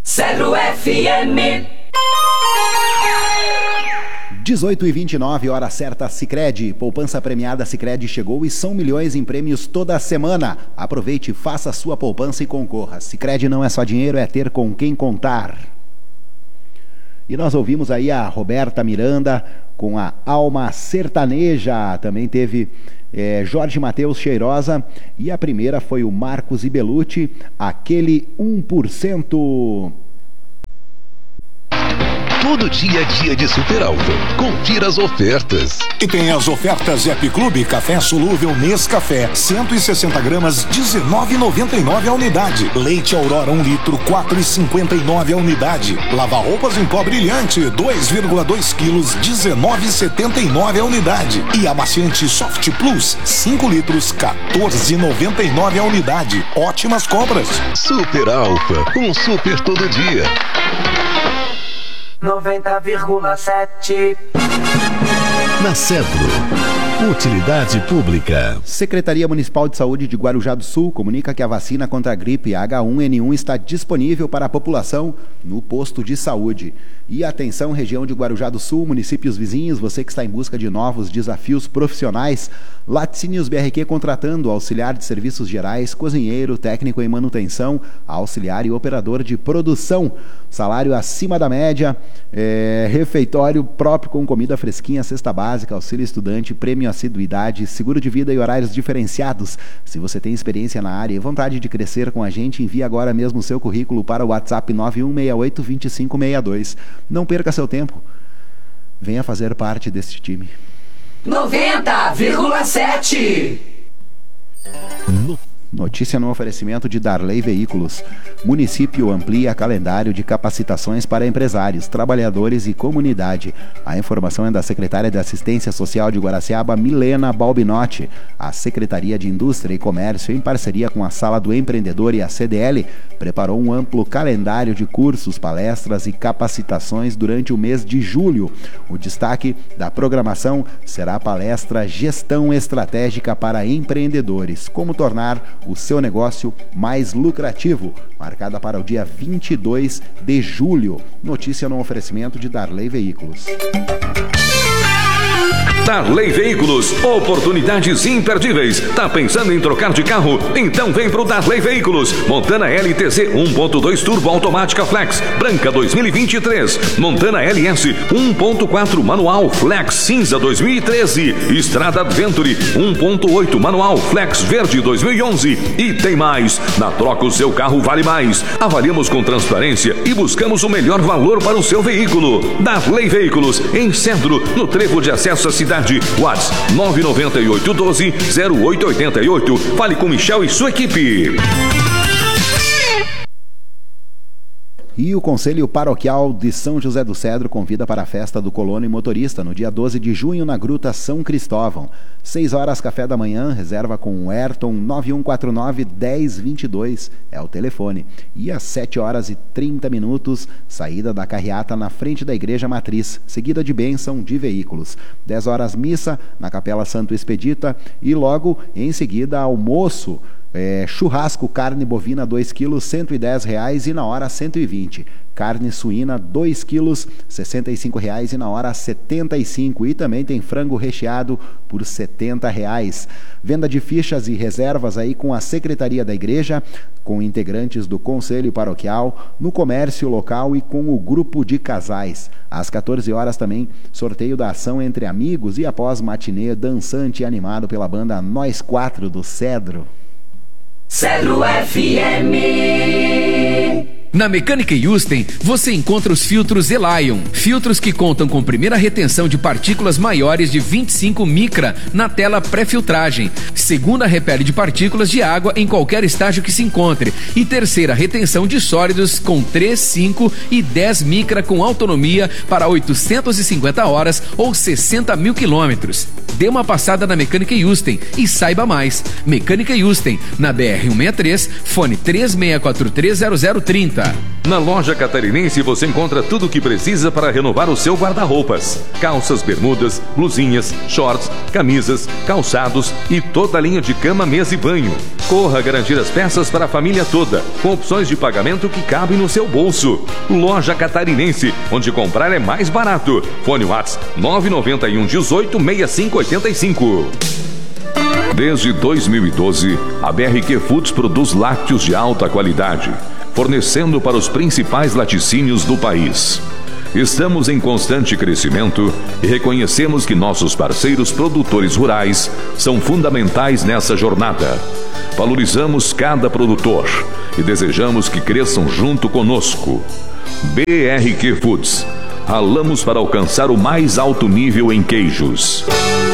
Cedro FM. 18h29, hora certa, Sicredi. Poupança premiada Sicredi chegou e são milhões em prêmios toda semana. Aproveite, faça a sua poupança e concorra. Sicredi não é só dinheiro, é ter com quem contar. E nós ouvimos aí a Roberta Miranda com a Alma Sertaneja. Também teve Jorge Mateus Cheirosa. E a primeira foi o Marcos Ibelucci, aquele 1%. Todo dia é dia de Super Alfa. Confira as ofertas. E tem as ofertas Zep Clube, café solúvel Nescafé, 160 gramas, R$19,99 a unidade. Leite Aurora 1 litro, R$4,59 a unidade. Lava-roupas em pó brilhante, 2,2 quilos, R$19,79 a unidade. E amaciante Soft Plus, 5 litros, R$14,99 a unidade. Ótimas compras. Super Alfa, um super todo dia. 90,7. Na Cedro, utilidade pública. Secretaria Municipal de Saúde de Guarujá do Sul comunica que a vacina contra a gripe H1N1 está disponível para a população no posto de saúde. E atenção, região de Guarujá do Sul, municípios vizinhos, você que está em busca de novos desafios profissionais, Laticínios BRQ contratando auxiliar de serviços gerais, cozinheiro, técnico em manutenção, auxiliar e operador de produção. Salário acima da média, refeitório próprio com comida fresquinha, cesta básica, auxílio estudante, prêmio assiduidade, seguro de vida e horários diferenciados. Se você tem experiência na área e vontade de crescer com a gente, envie agora mesmo o seu currículo para o WhatsApp 9168-2562. Não perca seu tempo. Venha fazer parte deste time. 90,7. Notícia no oferecimento de Darley Veículos. Município amplia calendário de capacitações para empresários, trabalhadores e comunidade. A informação é da secretária de Assistência Social de Guaraciaba, Milena Balbinotti. A Secretaria de Indústria e Comércio, em parceria com a Sala do Empreendedor e a CDL, preparou um amplo calendário de cursos, palestras e capacitações durante o mês de julho. O destaque da programação será a palestra Gestão Estratégica para Empreendedores. Como tornar o seu negócio mais lucrativo, marcada para o dia 22 de julho. Notícia no oferecimento de Darley Veículos. Darley Veículos, oportunidades imperdíveis. Tá pensando em trocar de carro? Então vem pro Darley Veículos. Montana LTZ 1.2 Turbo Automática Flex, branca 2023. Montana LS 1.4 Manual Flex cinza 2013. Estrada Adventure 1.8 Manual Flex verde 2011. E tem mais. Na troca o seu carro vale mais. Avaliamos com transparência e buscamos o melhor valor para o seu veículo. Darley Veículos, em Cedro, no trevo de acesso à cidade. WhatsApp 99812-0888. Fale com Michel e sua equipe. E o Conselho Paroquial de São José do Cedro convida para a festa do colono e motorista no dia 12 de junho na Gruta São Cristóvão. 6 horas, café da manhã, reserva com o Ayrton 9149-1022, é o telefone. E às 7 horas e 30 minutos, saída da carreata na frente da Igreja Matriz, seguida de bênção de veículos. 10 horas, missa na Capela Santo Expedita e logo em seguida almoço. Churrasco, carne bovina 2 quilos, R$110 e na hora 120. Carne suína 2 quilos, R$65 e na hora 75. E também tem frango recheado por R$70. Venda de fichas e reservas aí com a Secretaria da Igreja, com integrantes do Conselho Paroquial, no comércio local e com o grupo de casais. Às 14 horas também, sorteio da ação entre amigos e após matinê dançante e animado pela banda Nós 4 do Cedro. Cedro FM. Na Mecânica Yusten, você encontra os filtros Elion. Filtros que contam com primeira retenção de partículas maiores de 25 micra na tela pré-filtragem. Segunda, repele de partículas de água em qualquer estágio que se encontre. E terceira, retenção de sólidos com 3, 5 e 10 micra com autonomia para 850 horas ou 60 mil quilômetros. Dê uma passada na Mecânica Yusten e saiba mais. Mecânica Yusten, na BR-163, fone 36430030. 30. Na loja Catarinense você encontra tudo o que precisa para renovar o seu guarda-roupas. Calças, bermudas, blusinhas, shorts, camisas, calçados e toda a linha de cama, mesa e banho. Corra garantir as peças para a família toda, com opções de pagamento que cabem no seu bolso. Loja Catarinense, onde comprar é mais barato. Fone WhatsApp 991 18 6585. Desde 2012, a BRQ Foods produz lácteos de alta qualidade, fornecendo para os principais laticínios do país. Estamos em constante crescimento e reconhecemos que nossos parceiros produtores rurais são fundamentais nessa jornada. Valorizamos cada produtor e desejamos que cresçam junto conosco. BRQ Foods. Ralamos para alcançar o mais alto nível em queijos.